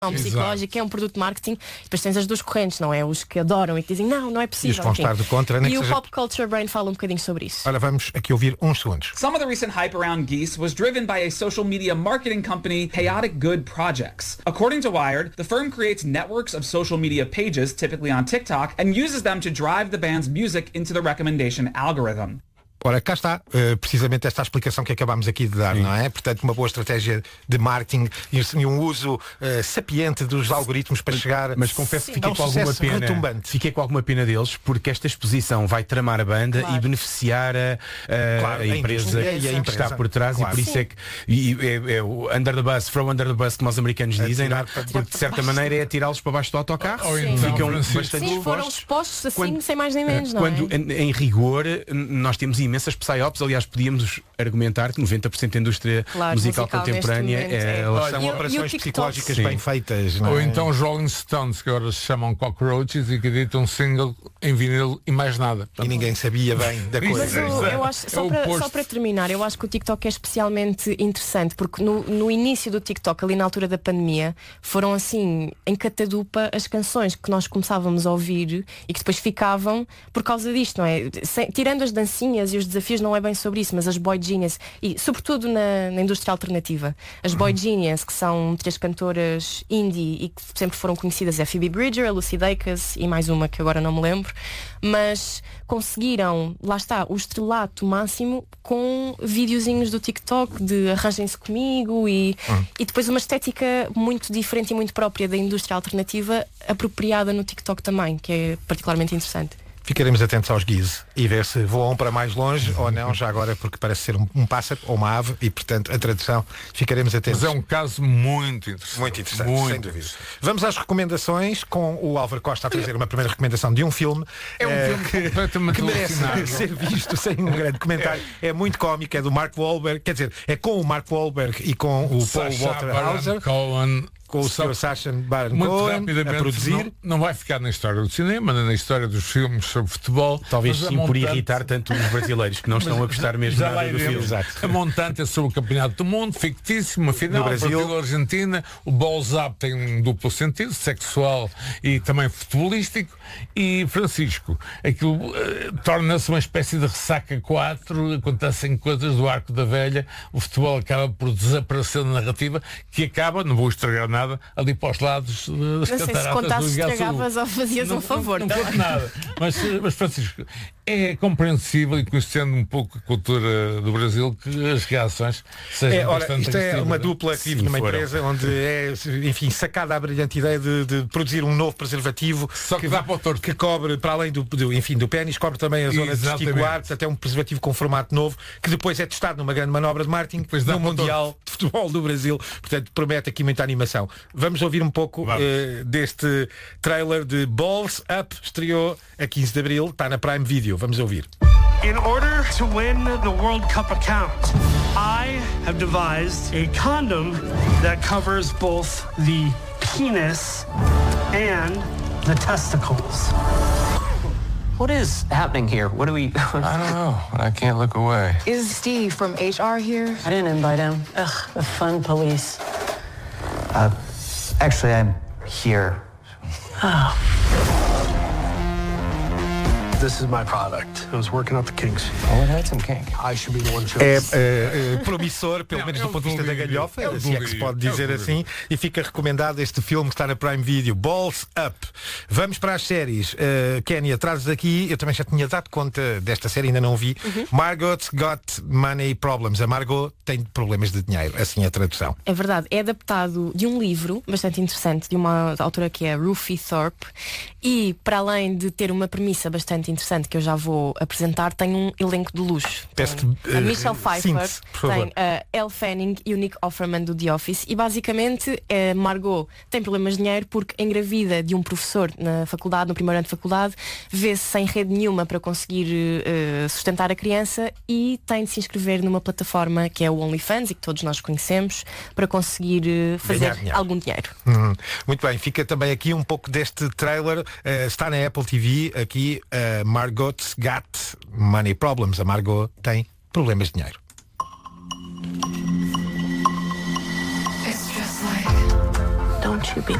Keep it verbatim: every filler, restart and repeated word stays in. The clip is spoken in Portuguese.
psicológico, é um produto de marketing. Depois tens as duas correntes, não é? Os que adoram e que dizem não, não é possível. E os que vão estar do contra, nem E que o seja... Pop Culture Brain fala um bocadinho sobre isso. Olha, vamos aqui ouvir uns segundos. Some of the recent hype around Geese was driven by a social media marketing company, Chaotic Good Projects. According to Wired, the firm creates networks of social media pages, typically on TikTok, and uses them to drive the band's music into the recommendation algorithm. Ora, cá está uh, precisamente esta explicação que acabámos aqui de dar, Sim. não é? Portanto, uma boa estratégia de marketing e um uso uh, sapiente dos algoritmos para chegar... Mas confesso que fiquei é um com alguma pena. Retumbante. Fiquei com alguma pena deles, porque esta exposição vai tramar a banda claro. e beneficiar a, a, claro, a empresa e a que está por trás claro. e por isso Sim. é que e, é, é o under the bus, from under the bus, como os americanos é dizem, tirar, não? Porque de certa maneira é atirá-los para baixo do autocarro. Oh, então, ficam bastante Sim, foram expostos assim, quando, sem mais nem menos, não quando, é? Em, em rigor, nós temos imensas psyops. Aliás, podíamos argumentar que noventa por cento da indústria claro, musical, musical contemporânea é, é, são operações psicológicas Sim. bem feitas. Não é? Ou então os Rolling Stones, que agora se chamam Cockroaches e que editam um single em vinil e mais nada. E ninguém sabia bem da coisa. Mas eu, eu acho, só, é para, só para terminar, eu acho que o TikTok é especialmente interessante porque no, no início do TikTok, ali na altura da pandemia, foram assim, em catadupa as canções que nós começávamos a ouvir e que depois ficavam por causa disto, não é? Sem, tirando as dancinhas e os desafios, não é bem sobre isso, mas as Boy Genius, e sobretudo na, na indústria alternativa, as Boy Genius, que são três cantoras indie e que sempre foram conhecidas, é a Phoebe Bridger, a Lucy Dacus e mais uma que agora não me lembro, mas conseguiram, lá está, o estrelato máximo com videozinhos do TikTok de arranjem-se comigo e, hum. e depois uma estética muito diferente e muito própria da indústria alternativa, apropriada no TikTok também, que é particularmente interessante. Ficaremos atentos aos Geese e ver se voam para mais longe ou não, já agora, porque parece ser um, um pássaro ou uma ave e, portanto, a tradução, ficaremos atentos. Mas é um caso muito interessante. Muito interessante, muito sem dúvida. Vamos às recomendações, com o Álvaro Costa a trazer uma primeira recomendação de um filme. É um eh, filme que, completamente que merece ser visto sem um grande comentário. É muito cómico, é do Mark Wahlberg, quer dizer, é com o Mark Wahlberg e com o Paul Walter Hauser. Com o senhor Sacha Baron Cohen a produzir. Não, não vai ficar na história do cinema, nem na história dos filmes sobre futebol. Talvez sim por irritar tanto os brasileiros que não estão a gostar mesmo nada do filme. Exato. A montante é sobre o Campeonato do Mundo, fictício, uma final, Brasil-Argentina. O Balls Up tem um duplo sentido, sexual e também futebolístico. E Francisco, aquilo uh, torna-se uma espécie de ressaca quatro, acontecem coisas do Arco da Velha, o futebol acaba por desaparecer na narrativa, que acaba, não vou estragar nada, ali para os lados das não cataratas sei se do estragavas ou fazias não, um favor. Não, não conto nada. Mas, mas Francisco, é compreensível e conhecendo um pouco a cultura do Brasil que as reações sejam é, ora, bastante isto é uma dupla que vive numa foram. empresa onde é, enfim, sacada a brilhante ideia de, de produzir um novo preservativo Só que, que, dá para o torto. que cobre, para além do, do, enfim, do pênis, cobre também a zona Exatamente. testicular, portanto é um preservativo com formato novo, que depois é testado numa grande manobra de marketing no Mundial de Futebol do Brasil, portanto promete aqui muita animação. Vamos ouvir um pouco uh, deste trailer de Balls Up, estreou a quinze de Abril, está na Prime Video. Vamos ouvir. In order to win the World Cup account, I have devised a condom that covers both the penis and the testicles. What is happening here? What do we... I don't know. I can't look away. Is Steve from H R here? I didn't invite him. Ugh, the fun police. Uh, actually, I'm here. Oh. This is my product. I was working out the kinks. Oh, it had some kink. I should be the one to... É uh, uh, promissor, pelo menos do ponto de vista da galhofa, é se é que se pode dizer é assim, e fica recomendado este filme que está na Prime Video, Balls Up. Vamos para as séries. Uh, Kénia, trazes aqui, eu também já tinha dado conta desta série, ainda não vi. Uhum. Margot's Got Money Problems. A Margot tem problemas de dinheiro, assim é a tradução. É verdade, é adaptado de um livro bastante interessante, de uma autora que é Ruthie Thorpe, e para além de ter uma premissa bastante interessante que eu já vou apresentar, tem um elenco de luxo. Tem a Michelle Pfeiffer, tem a Elle Fanning e o Nick Offerman do The Office, e basicamente a Margot tem problemas de dinheiro porque engravida de um professor na faculdade, no primeiro ano de faculdade, vê-se sem rede nenhuma para conseguir uh, sustentar a criança e tem de se inscrever numa plataforma que é o OnlyFans e que todos nós conhecemos para conseguir uh, fazer dinheiro. algum dinheiro. Hum, muito bem, fica também aqui um pouco deste trailer, uh, está na Apple T V, aqui uh, Margot's Got Money Problems. A Margot tem problemas de dinheiro. It's just like, don't won't you be